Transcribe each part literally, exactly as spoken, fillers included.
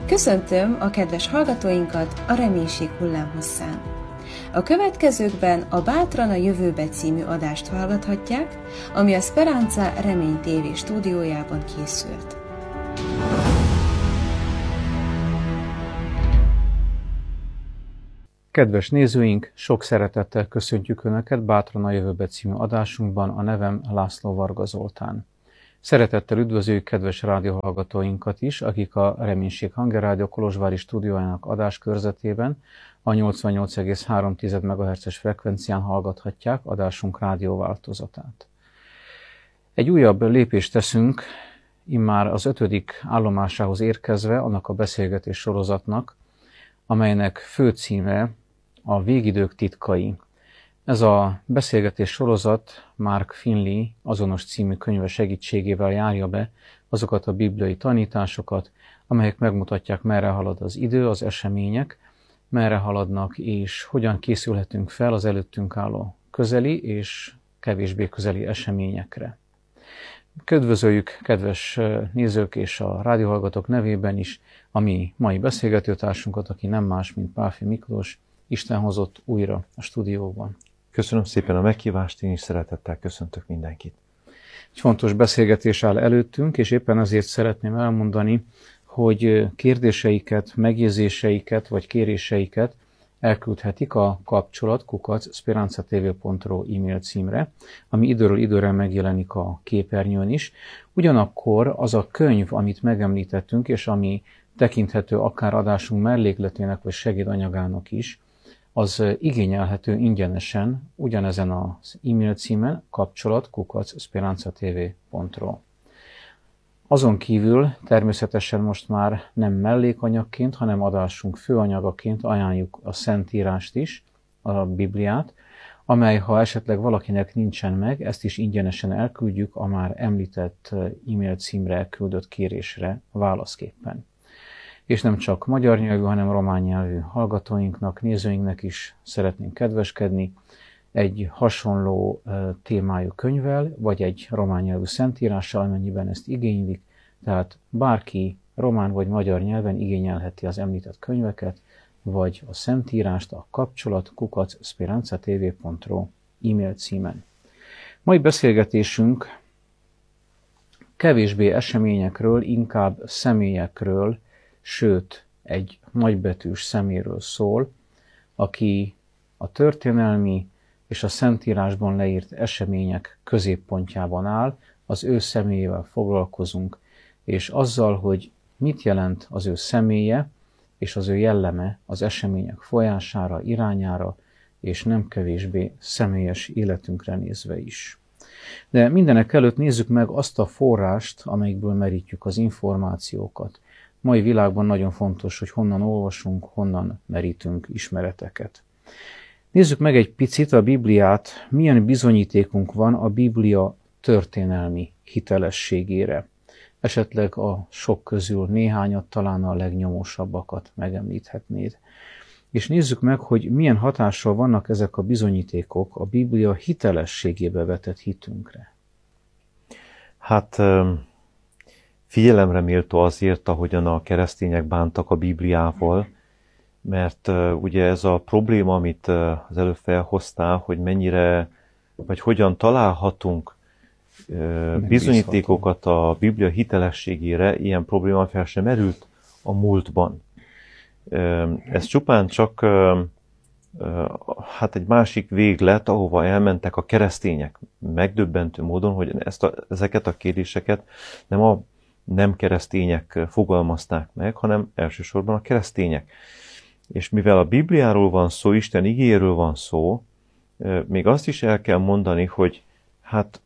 Köszöntöm a kedves hallgatóinkat a Reménység hullámhosszán. A következőkben a Bátran a jövőbe című adást hallgathatják, ami a Speranza Remény té vé stúdiójában készült. Kedves nézőink, sok szeretettel köszöntjük Önöket Bátran a jövőbe című adásunkban, a nevem László Varga Zoltán. Szeretettel üdvözöljük kedves rádióhallgatóinkat is, akik a Reménység Hangerrádió Kolozsvári stúdiójának adáskörzetében a nyolcvannyolc egész három megahertzes frekvencián hallgathatják adásunk rádióváltozatát. Egy újabb lépést teszünk, immár az ötödik állomásához érkezve annak a beszélgetés sorozatnak, amelynek főcíme a Végidők titkai. Ez a beszélgetés sorozat Mark Finley azonos című könyve segítségével járja be azokat a bibliai tanításokat, amelyek megmutatják, merre halad az idő, az események, merre haladnak, és hogyan készülhetünk fel az előttünk álló közeli és kevésbé közeli eseményekre. Üdvözöljük kedves nézők és a rádióhallgatók nevében is a mi mai beszélgetőtársunkat, aki nem más, mint Pálffy Miklós, Isten hozott újra a stúdióban. Köszönöm szépen a meghívást, én is szeretettel köszöntök mindenkit. Egy fontos beszélgetés áll előttünk, és éppen ezért szeretném elmondani, hogy kérdéseiket, megjegyzéseiket vagy kéréseiket elküldhetik a kapcsolat kukac speranzatv pont ro e-mail címre, ami időről időre megjelenik a képernyőn is. Ugyanakkor az a könyv, amit megemlítettünk, és ami tekinthető akár adásunk mellékletének vagy segédanyagának is, az igényelhető ingyenesen ugyanezen az e-mail címen kapcsolat kukac speranzatv pont ro. Azon kívül természetesen most már nem mellékanyagként, hanem adásunk főanyagaként ajánljuk a Szentírást is, a Bibliát, amely, ha esetleg valakinek nincsen meg, ezt is ingyenesen elküldjük a már említett e-mail címre elküldött kérésre válaszképpen. És nem csak magyar nyelvű, hanem román nyelvű hallgatóinknak, nézőinknek is szeretnénk kedveskedni egy hasonló témájú könyvvel, vagy egy román nyelvű szentírással, amennyiben ezt igénylik, tehát bárki román vagy magyar nyelven igényelheti az említett könyveket, vagy a szentírást a kapcsolat kukac speranzatv pont ro e-mail címen. Mai beszélgetésünk kevésbé eseményekről, inkább személyekről, sőt, egy nagybetűs szeméről szól, aki a történelmi és a Szentírásban leírt események középpontjában áll, az ő személyével foglalkozunk, és azzal, hogy mit jelent az ő személye és az ő jelleme az események folyására, irányára, és nem kevésbé személyes életünkre nézve is. De mindenek előtt nézzük meg azt a forrást, amelyikből merítjük az információkat. Mai világban nagyon fontos, hogy honnan olvasunk, honnan merítünk ismereteket. Nézzük meg egy picit a Bibliát, milyen bizonyítékunk van a Biblia történelmi hitelességére. Esetleg a sok közül néhányat, talán a legnyomósabbakat megemlíthetnéd. És nézzük meg, hogy milyen hatással vannak ezek a bizonyítékok a Biblia hitelességébe vetett hitünkre. Hát figyelemre méltó azért, ahogyan a keresztények bántak a Bibliával, mert uh, ugye ez a probléma, amit uh, az előbb felhoztál, hogy mennyire, vagy hogyan találhatunk uh, bizonyítékokat a Biblia hitelességére, ilyen probléma fel sem merült a múltban. Uh, ez csupán csak uh, uh, hát egy másik véglet, ahova elmentek a keresztények. Megdöbbentő módon, hogy ezt a, ezeket a kérdéseket nem a nem keresztények fogalmazták meg, hanem elsősorban a keresztények. És mivel a Bibliáról van szó, Isten igéről van szó, még azt is el kell mondani, hogy hát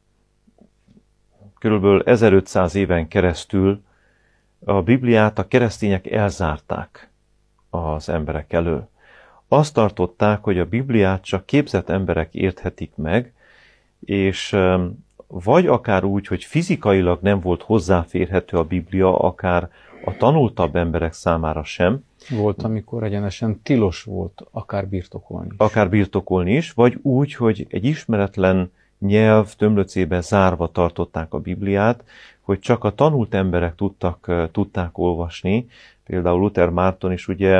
körülbelül ezerötszáz éven keresztül a Bibliát a keresztények elzárták az emberek elől. Azt tartották, hogy a Bibliát csak képzett emberek érthetik meg, és vagy akár úgy, hogy fizikailag nem volt hozzáférhető a Biblia, akár a tanultabb emberek számára sem. Volt, amikor egyenesen tilos volt akár birtokolni is. Akár birtokolni is, vagy úgy, hogy egy ismeretlen nyelv tömlöcébe zárva tartották a Bibliát, hogy csak a tanult emberek tudtak, tudták olvasni. Például Luther Márton is ugye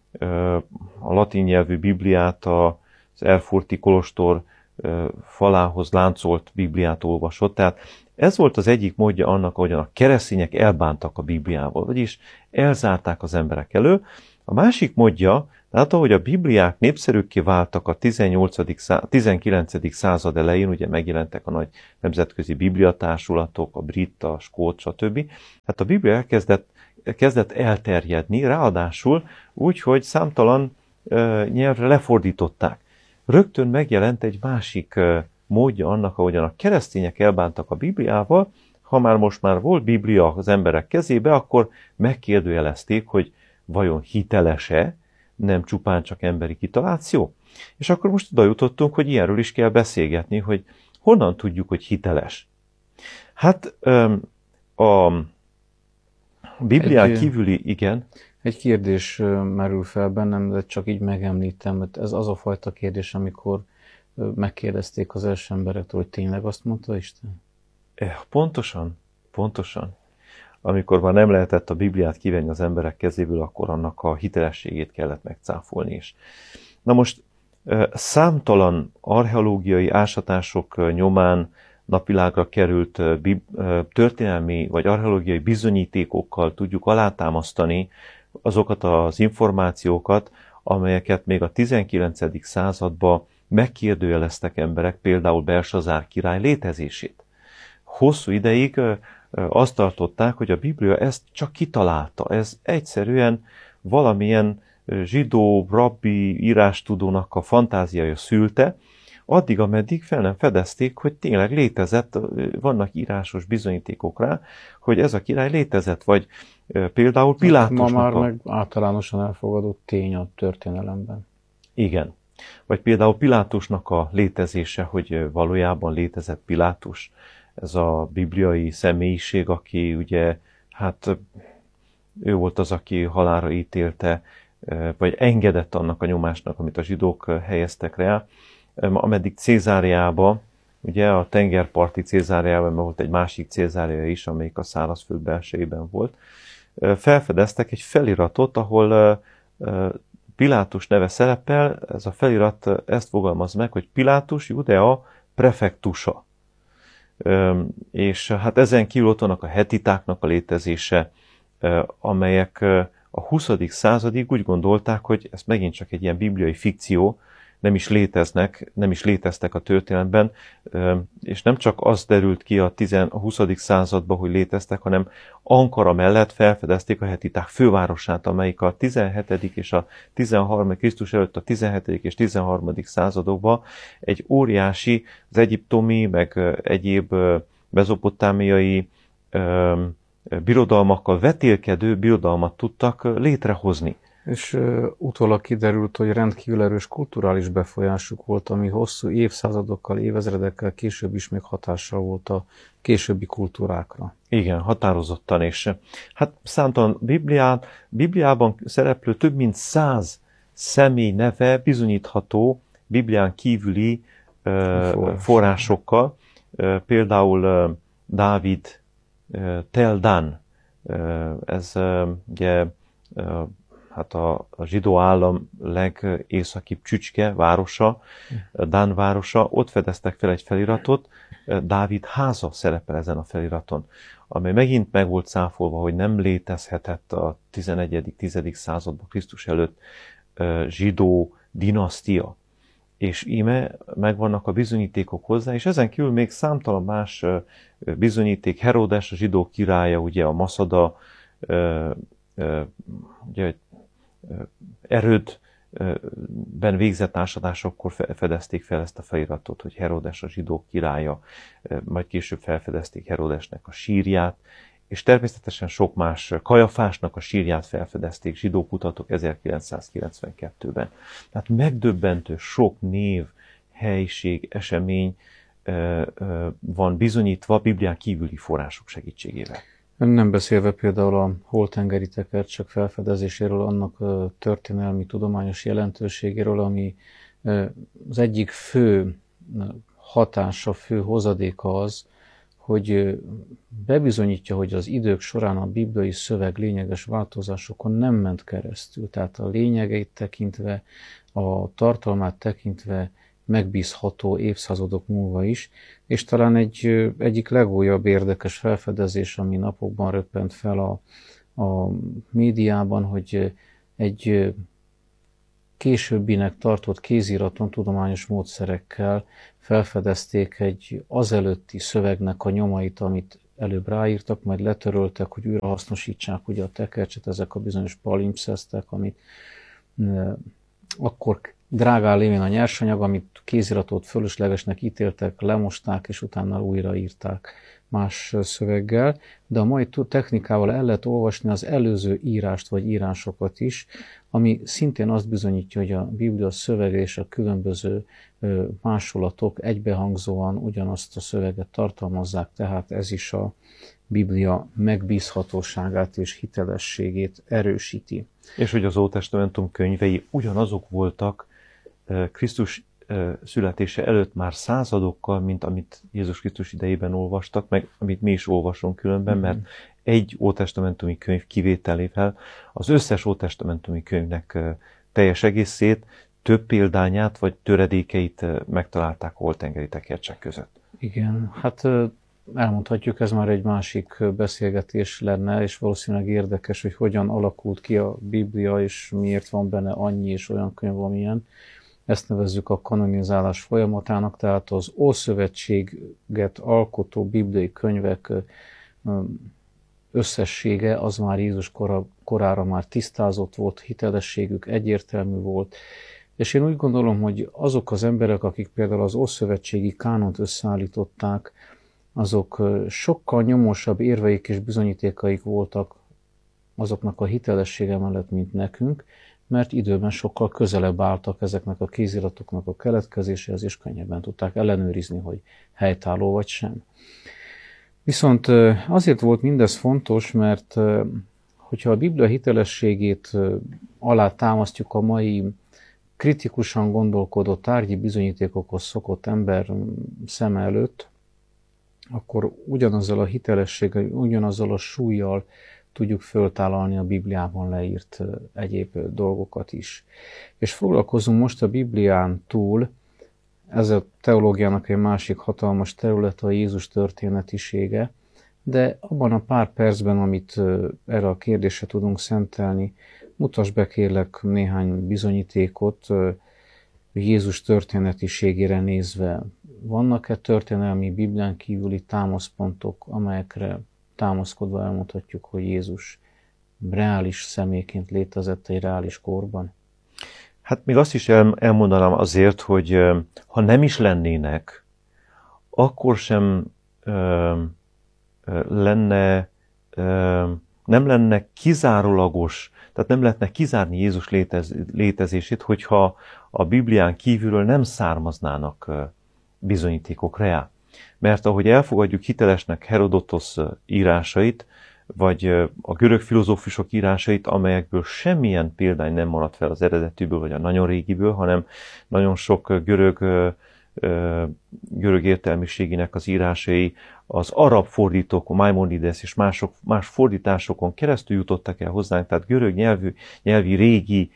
a latin nyelvű Bibliát az erfurti kolostor falához láncolt Bibliát olvasott. Tehát ez volt az egyik módja annak, ahogyan a keresztények elbántak a Bibliával, vagyis elzárták az emberek elő. A másik módja, tehát ahogy a Bibliák népszerűkké váltak a tizennyolcadik tizenkilencedik század elején, ugye megjelentek a nagy nemzetközi bibliatársulatok, a brit, a skót, stb. Tehát a Biblia elkezdett, kezdett elterjedni, ráadásul úgy, hogy számtalan uh, nyelvre lefordították. Rögtön megjelent egy másik uh, módja annak, ahogyan a keresztények elbántak a Bibliával. Ha már most már volt Biblia az emberek kezébe, akkor megkérdőjelezték, hogy vajon hiteles-e, nem csupán csak emberi kitaláció. És akkor most oda jutottunk, hogy ilyenről is kell beszélgetni, hogy honnan tudjuk, hogy hiteles. Hát a Biblián kívüli, igen. Egy kérdés merül fel bennem, de csak így megemlítem, mert ez az a fajta kérdés, amikor megkérdezték az első emberektől, hogy tényleg azt mondta Isten? Pontosan, pontosan. Amikor már nem lehetett a Bibliát kivenni az emberek kezéből, akkor annak a hitelességét kellett megcáfolni is. Na most számtalan archeológiai ásatások nyomán napvilágra került történelmi vagy archeológiai bizonyítékokkal tudjuk alátámasztani azokat az információkat, amelyeket még a tizenkilencedik században megkérdőjeleztek emberek, például Belsazár király létezését. Hosszú ideig azt tartották, hogy a Biblia ezt csak kitalálta. Ez egyszerűen valamilyen zsidó, rabbi, írástudónak a fantáziája szülte, addig, ameddig fel nem fedezték, hogy tényleg létezett, vannak írásos bizonyítékok rá, hogy ez a király létezett, vagy például Pilátusnak ma már a... meg általánosan elfogadott tény a történelemben. Igen. Vagy például Pilátusnak a létezése, hogy valójában létezett Pilátus, ez a bibliai személyiség, aki ugye, hát ő volt az, aki halálra ítélte, vagy engedett annak a nyomásnak, amit a zsidók helyeztek rá, ameddig Cézáriába, ugye a tengerparti Cézáriában, mert volt egy másik Cézária is, amelyik a szárazföld belsejében volt, felfedeztek egy feliratot, ahol Pilátus neve szerepel, ez a felirat ezt fogalmaz meg, hogy Pilátus Judea prefektusa. És hát ezen kívül ott vannak a hetitáknak a létezése, amelyek a huszadik századig úgy gondolták, hogy ez megint csak egy ilyen bibliai fikció, nem is léteznek, nem is léteztek a történelemben, és nem csak az derült ki a, a huszadik században, hogy léteztek, hanem Ankara mellett felfedezték a hetiták fővárosát, amelyik a tizenhetedik és a tizenharmadik Krisztus előtt a tizenhetedik és tizenharmadik századokban egy óriási, az egyiptomi, meg egyéb mezopotámiai birodalmakkal vetélkedő birodalmat tudtak létrehozni. És uh, utólag kiderült, hogy rendkívül erős kulturális befolyásuk volt, ami hosszú évszázadokkal, évezredekkel később is még hatással volt a későbbi kultúrákra. Igen, határozottan, és hát számtalan Biblián, Bibliában szereplő több mint száz személy neve bizonyítható Biblián kívüli uh, forrásokkal. Uh, például uh, Dávid uh, Tel Dan, uh, ez uh, ugye uh, hát a, a zsidó állam legészakibb csücske, városa, Dan városa, ott fedeztek fel egy feliratot, Dávid háza szerepel ezen a feliraton, amely megint meg volt cáfolva, hogy nem létezhetett a tizenegyedik-tizedik században Krisztus előtt zsidó dinasztia. És íme megvannak a bizonyítékok hozzá, és ezen kívül még számtalan más bizonyíték, Heródes, a zsidó királya, ugye a Maszada, ugye Erődben végzett ásadásokkor fedezték fel ezt a feliratot, hogy Heródes a zsidók királya, majd később felfedezték Heródesnek a sírját, és természetesen sok más, Kajafásnak a sírját felfedezték zsidó kutatók ezerkilencszázkilencvenkettőben. Tehát megdöbbentő sok név, helység, esemény van bizonyítva Biblián kívüli források segítségével. Nem beszélve például a holtengeri tekercsek felfedezéséről, annak történelmi, tudományos jelentőségéről, ami az egyik fő hatása, fő hozadéka az, hogy bebizonyítja, hogy az idők során a bibliai szöveg lényeges változásokon nem ment keresztül. Tehát a lényegeit tekintve, a tartalmát tekintve megbízható évszázadok múlva is, és talán egy egyik legújabb érdekes felfedezés, ami napokban röppent fel a, a médiában, hogy egy későbbinek tartott kéziraton tudományos módszerekkel felfedezték egy azelőtti szövegnek a nyomait, amit előbb ráírtak, majd letöröltek, hogy újra hasznosítsák ugye a tekercset, ezek a bizonyos palimpszesztek, amit e, akkor drágán lévén a nyersanyag, amit kéziratot fölöslegesnek ítéltek, lemosták, és utána újraírták más szöveggel, de a mai technikával el lehet olvasni az előző írást vagy írásokat is, ami szintén azt bizonyítja, hogy a Biblia szövege és a különböző másolatok egybehangzóan ugyanazt a szöveget tartalmazzák, tehát ez is a Biblia megbízhatóságát és hitelességét erősíti. És hogy az Ótestamentum könyvei ugyanazok voltak Krisztus születése előtt már századokkal, mint amit Jézus Krisztus idejében olvastak, meg amit mi is olvasunk különben, mm-hmm. mert egy ótestamentumi könyv kivételével az összes ótestamentumi könyvnek teljes egészét, több példányát vagy töredékeit megtalálták a holtengeri tekercsek között. Igen, hát elmondhatjuk, ez már egy másik beszélgetés lenne, és valószínűleg érdekes, hogy hogyan alakult ki a Biblia, és miért van benne annyi és olyan könyv, amilyen. Ezt nevezzük a kanonizálás folyamatának, tehát az Ószövetséget alkotó bibliai könyvek összessége az már Jézus kora, korára már tisztázott volt, hitelességük egyértelmű volt, és én úgy gondolom, hogy azok az emberek, akik például az ószövetségi kánont összeállították, azok sokkal nyomosabb érveik és bizonyítékaik voltak azoknak a hitelessége mellett, mint nekünk, mert időben sokkal közelebb álltak ezeknek a kéziratoknak a keletkezéséhez, és könnyebben tudták ellenőrizni, hogy helytálló vagy sem. Viszont azért volt mindez fontos, mert hogyha a Biblia hitelességét alá támasztjuk a mai kritikusan gondolkodó tárgyi bizonyítékokhoz szokott ember szeme előtt, akkor ugyanazzal a hitelességgel, ugyanazzal a súllyal tudjuk föltállalni a Bibliában leírt egyéb dolgokat is. És foglalkozunk most a Biblián túl, ez a teológiának egy másik hatalmas terület, a Jézus történetisége, de abban a pár percben, amit erre a kérdésre tudunk szentelni, mutass be kérlek néhány bizonyítékot Jézus történetiségére nézve. Vannak-e történelmi Biblián kívüli támaszpontok, amelyekre támaszkodva elmondhatjuk, hogy Jézus reális személyként létezett egy reális korban? Hát még azt is el, elmondanám azért, hogy ha nem is lennének, akkor sem ö, ö, lenne, ö, nem lenne kizárólagos, tehát nem lehetne kizárni Jézus létez, létezését, hogyha a Biblián kívülről nem származnának bizonyítékok rá. Mert ahogy elfogadjuk hitelesnek Herodotosz írásait, vagy a görög filozófusok írásait, amelyekből semmilyen példány nem maradt fel az eredetűből, vagy a nagyon régiből, hanem nagyon sok görög, görög értelmiségének az írásai az arab fordítók, a Maimonides és mások, más fordításokon keresztül jutottak el hozzánk, tehát görög nyelvű, nyelvi régi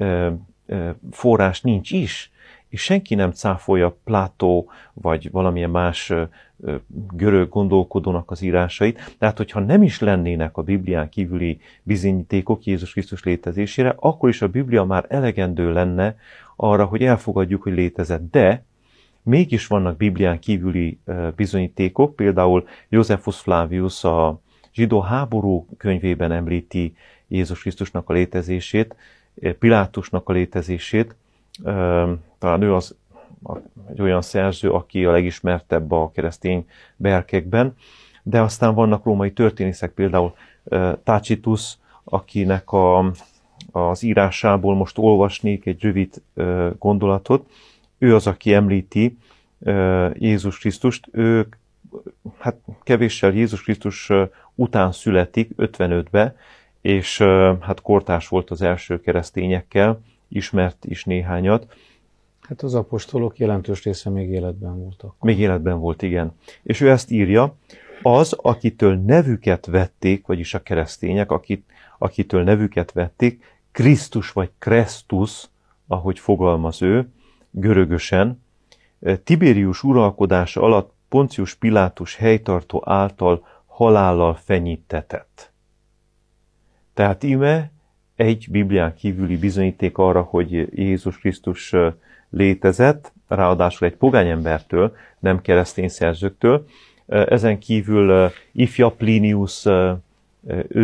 forrás nincs is, és senki nem cáfolja Plató, vagy valamilyen más görög gondolkodónak az írásait. Tehát, hogyha nem is lennének a Biblián kívüli bizonyítékok Jézus Krisztus létezésére, akkor is a Biblia már elegendő lenne arra, hogy elfogadjuk, hogy létezett. De mégis vannak Biblián kívüli bizonyítékok, például Josephus Flavius a zsidó háború könyvében említi Jézus Krisztusnak a létezését, Pilátusnak a létezését. Talán ő az egy olyan szerző, aki a legismertebb a keresztény berkekben, de aztán vannak római történészek, például Tacitus, akinek a, az írásából most olvasnék egy rövid gondolatot. Ő az, aki említi Jézus Krisztust. Ő hát kevéssel Jézus Krisztus után születik, ötvenötbe, és hát kortárs volt az első keresztényekkel, ismert is néhányat. Hát az apostolok jelentős része még életben voltak. Még életben volt, igen. És ő ezt írja, az, akitől nevüket vették, vagyis a keresztények, akit, akitől nevüket vették, Krisztus vagy Kresztus, ahogy fogalmaz ő, görögösen, Tiberius uralkodása alatt Poncius Pilátus helytartó által halállal fenyítetett. Tehát íme egy Biblián kívüli bizonyíték arra, hogy Jézus Krisztus létezett, ráadásul egy pogány embertől, nem keresztény szerzőktől. Ezen kívül ifja Plinius, ő